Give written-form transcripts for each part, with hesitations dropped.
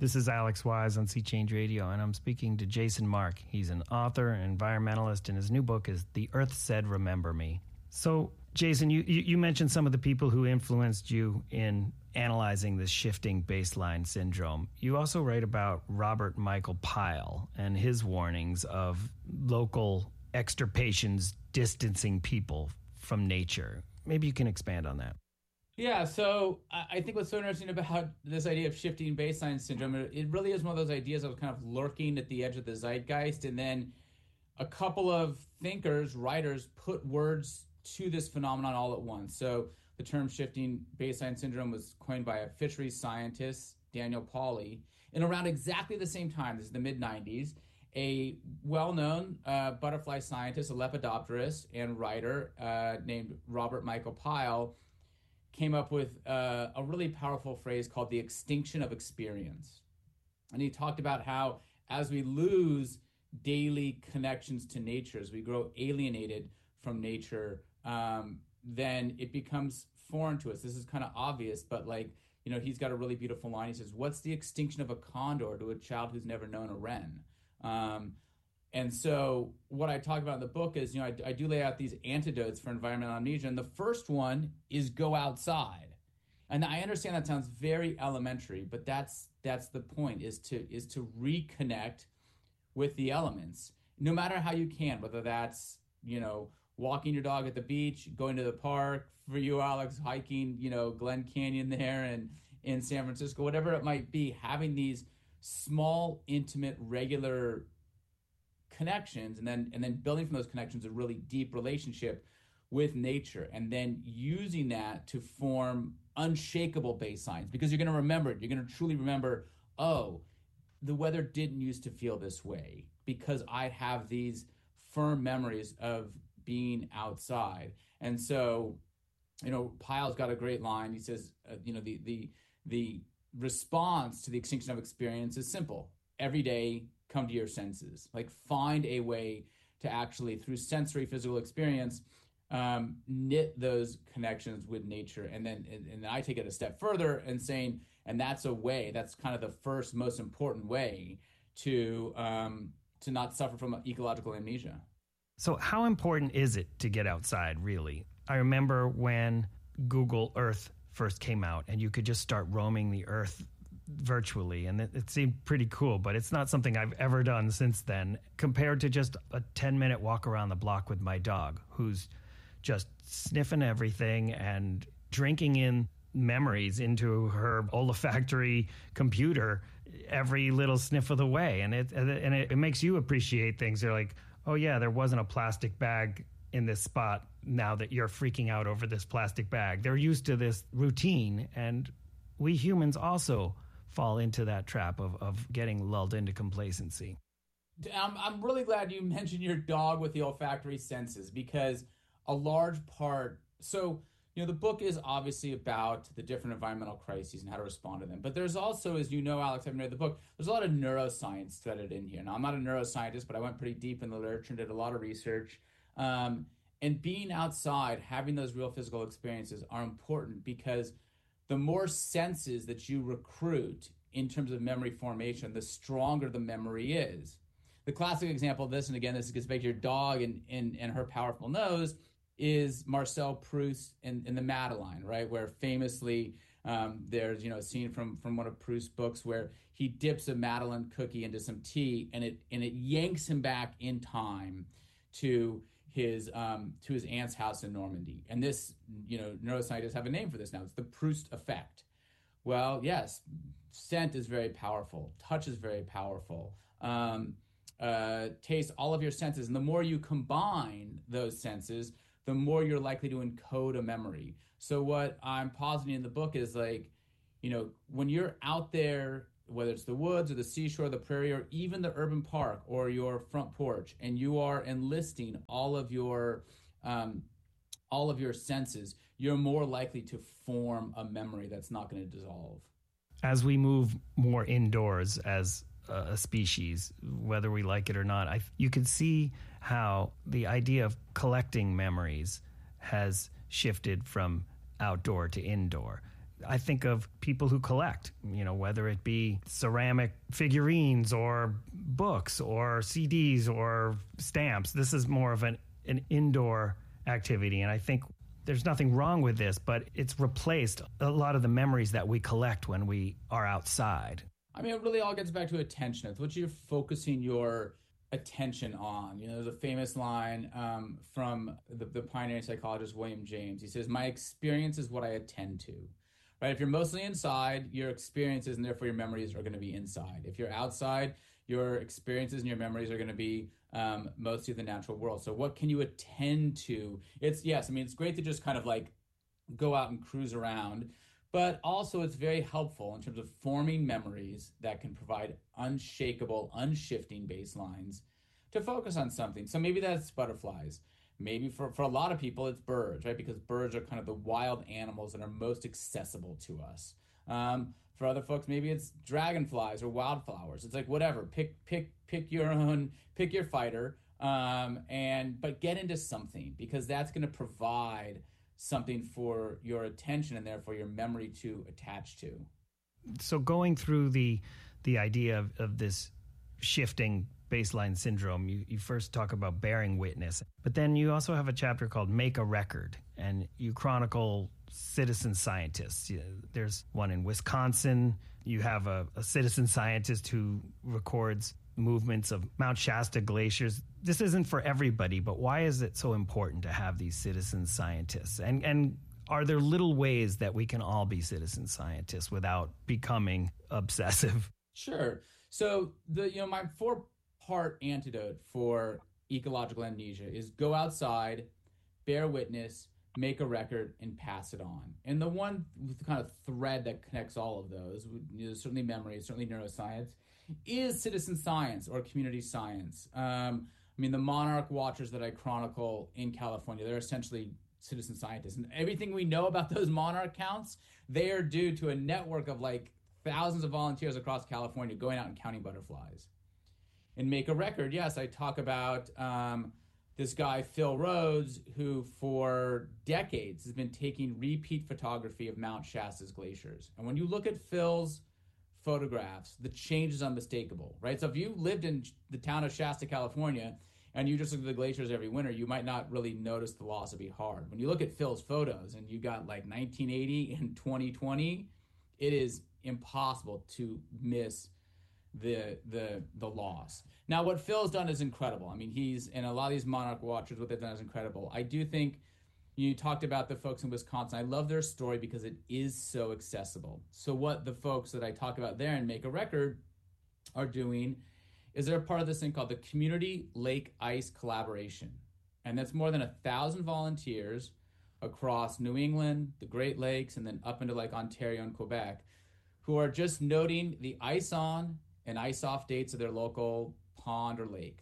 This is Alex Wise on Sea Change Radio, and I'm speaking to Jason Mark. He's an author, an environmentalist, and his new book is The Earth Said Remember Me. So, Jason, you mentioned some of the people who influenced you in analyzing this shifting baseline syndrome. You also write about Robert Michael Pyle and his warnings of local extirpations distancing people from nature. Maybe you can expand on that. Yeah, so I think what's so interesting about this idea of shifting baseline syndrome, it really is one of those ideas that was kind of lurking at the edge of the zeitgeist, and then a couple of thinkers, writers, put words to this phenomenon all at once. So the term shifting baseline syndrome was coined by a fisheries scientist, Daniel Pauly, and around exactly the same time, this is the mid-90s, a well-known butterfly scientist, a lepidopterist and writer named Robert Michael Pyle came up with a really powerful phrase called the extinction of experience. And he talked about how as we lose daily connections to nature, as we grow alienated from nature, then it becomes foreign to us. This is kind of obvious, but he's got a really beautiful line. He says, "What's the extinction of a condor to a child who's never known a wren?" And so what I talk about in the book is, I do lay out these antidotes for environmental amnesia. And the first one is go outside. And I understand that sounds very elementary, but that's the point, is to reconnect with the elements, no matter how you can, whether that's, walking your dog at the beach, going to the park, for you, Alex, hiking, Glen Canyon there and in San Francisco, whatever it might be, having these small, intimate, regular connections, and then building from those connections a really deep relationship with nature, and then using that to form unshakable baselines, because you're going to remember it. You're going to truly remember, oh, the weather didn't used to feel this way because I have these firm memories of being outside. And so, Pyle's got a great line. He says, the response to the extinction of experience is simple. Every day, come to your senses. Find a way to actually, through sensory physical experience, knit those connections with nature. And then I take it a step further and saying, and that's a way, that's kind of the first most important way to not suffer from ecological amnesia. So how important is it to get outside, really? I remember when Google Earth first came out and you could just start roaming the Earth virtually, and it seemed pretty cool, but it's not something I've ever done since then, compared to just a 10-minute walk around the block with my dog, who's just sniffing everything and drinking in memories into her olfactory computer every little sniff of the way. And it makes you appreciate things. They're like, oh yeah, there wasn't a plastic bag in this spot now that you're freaking out over this plastic bag. They're used to this routine, and we humans also fall into that trap of getting lulled into complacency. I'm really glad you mentioned your dog with the olfactory senses, because a large part, the book is obviously about the different environmental crises and how to respond to them. But there's also, as you know, Alex, having read the book, there's a lot of neuroscience threaded in here. Now, I'm not a neuroscientist, but I went pretty deep in the literature and did a lot of research. And being outside, having those real physical experiences are important, because the more senses that you recruit in terms of memory formation, the stronger the memory is. The classic example of this, and again, this gets back to your dog and her powerful nose, is Marcel Proust in the Madeline, right? Where famously there's a scene from one of Proust's books where he dips a Madeleine cookie into some tea, and it yanks him back in time to his aunt's house in Normandy. And this, neuroscientists have a name for this now. It's the Proust effect. Well, yes, scent is very powerful. Touch is very powerful. Taste, all of your senses. And the more you combine those senses, the more you're likely to encode a memory. So what I'm positing in the book is when you're out there, whether it's the woods or the seashore, the prairie, or even the urban park or your front porch, and you are enlisting all of your senses, you're more likely to form a memory that's not going to dissolve. As we move more indoors as a species, whether we like it or not, you can see how the idea of collecting memories has shifted from outdoor to indoor. I think of people who collect, whether it be ceramic figurines or books or CDs or stamps. This is more of an indoor activity. And I think there's nothing wrong with this, but it's replaced a lot of the memories that we collect when we are outside. I mean, it really all gets back to attention. It's what you're focusing your attention on. There's a famous line from the pioneering psychologist William James. He says, "My experience is what I attend to." Right? If you're mostly inside, your experiences and therefore your memories are going to be inside. If you're outside, your experiences and your memories are going to be mostly the natural world. So what can you attend to? It's great to just kind of like go out and cruise around, but also it's very helpful in terms of forming memories that can provide unshakable, unshifting baselines to focus on something. So maybe that's butterflies. Maybe for a lot of people, it's birds, right? Because birds are kind of the wild animals that are most accessible to us. For other folks, maybe it's dragonflies or wildflowers. It's like whatever. Pick your fighter, but get into something, because that's going to provide something for your attention and therefore your memory to attach to. So going through the idea of this shifting baseline syndrome, you first talk about bearing witness, but then you also have a chapter called Make a Record, and you chronicle citizen scientists. There's one in Wisconsin. You have a citizen scientist who records movements of Mount Shasta glaciers. This isn't for everybody, but why is it so important to have these citizen scientists? And are there little ways that we can all be citizen scientists without becoming obsessive? Sure. So my 4-part antidote for ecological amnesia is go outside, bear witness, make a record, and pass it on. And the one kind of thread that connects all of those, certainly memory, certainly neuroscience, is citizen science or community science. The monarch watchers that I chronicle in California, they're essentially citizen scientists. And everything we know about those monarch counts, they are due to a network of like thousands of volunteers across California going out and counting butterflies. And Make a Record, yes, I talk about this guy, Phil Rhodes, who for decades has been taking repeat photography of Mount Shasta's glaciers. And when you look at Phil's photographs, the change is unmistakable, right? So if you lived in the town of Shasta, California, and you just look at the glaciers every winter, you might not really notice the loss. It'd be hard. When you look at Phil's photos and you got like 1980 and 2020, it is impossible to miss the loss. Now, what Phil's done is incredible. I mean, he's, and a lot of these monarch watchers, what they've done is incredible. I do think you talked about the folks in Wisconsin. I love their story because it is so accessible. So what the folks that I talk about there and Make a Record are doing is they're part of this thing called the Community Lake Ice Collaboration. And that's more than 1,000 volunteers across New England, the Great Lakes, and then up into like Ontario and Quebec, who are just noting the ice on and ice off dates of their local pond or lake.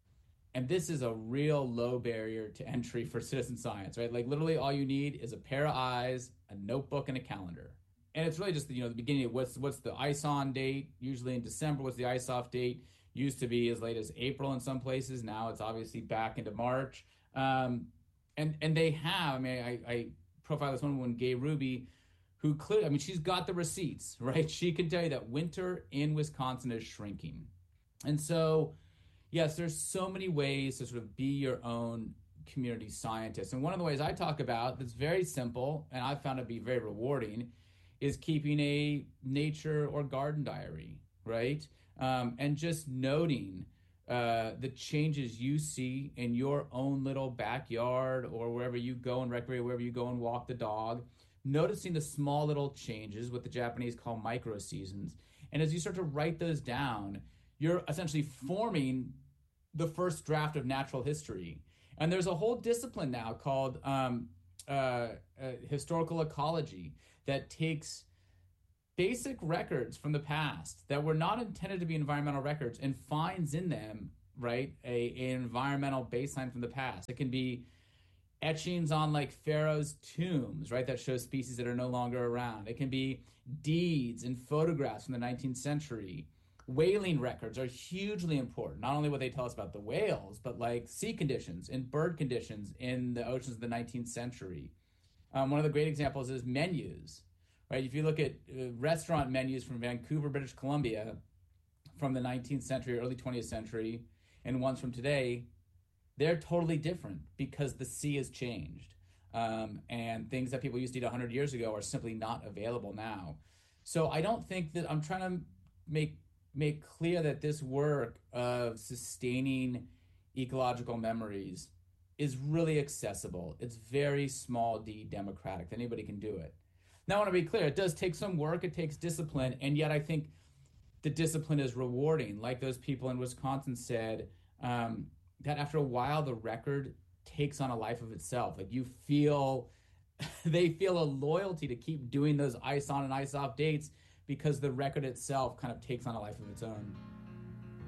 And this is a real low barrier to entry for citizen science, right? Like literally all you need is a pair of eyes, a notebook, and a calendar. And it's really just the beginning of what's the ice on date, usually in December. What's the ice off date? Used to be as late as April in some places. Now it's obviously back into March. And they have, I profiled this one, Gay Ruby, who clearly, she's got the receipts, right? She can tell you that winter in Wisconsin is shrinking. And so, yes, there's so many ways to sort of be your own community scientist. And one of the ways I talk about that's very simple, and I found it to be very rewarding, is keeping a nature or garden diary, right? And just noting the changes you see in your own little backyard or wherever you go and recreate, wherever you go and walk the dog, noticing the small little changes, what the Japanese call micro seasons. And as you start to write those down, you're essentially forming the first draft of natural history. And there's a whole discipline now called historical ecology that takes basic records from the past that were not intended to be environmental records and finds in them, right, an environmental baseline from the past. It can be etchings on like pharaohs' tombs, right, that show species that are no longer around. It can be deeds and photographs from the 19th century. Whaling records are hugely important. Not only what they tell us about the whales, but like sea conditions and bird conditions in the oceans of the 19th century. One of the great examples is menus, right? If you look at restaurant menus from Vancouver, British Columbia, from the 19th century, early 20th century, and ones from today, they're totally different because the sea has changed. And things that people used to eat 100 years ago are simply not available now. So I don't think that I'm trying to make clear that this work of sustaining ecological memories is really accessible. It's very small d democratic. Anybody can do it. Now, I want to be clear, it does take some work, it takes discipline, and yet I think the discipline is rewarding. Like those people in Wisconsin said, that after a while, the record takes on a life of itself. Like you feel, they feel a loyalty to keep doing those ice on and ice off dates because the record itself kind of takes on a life of its own.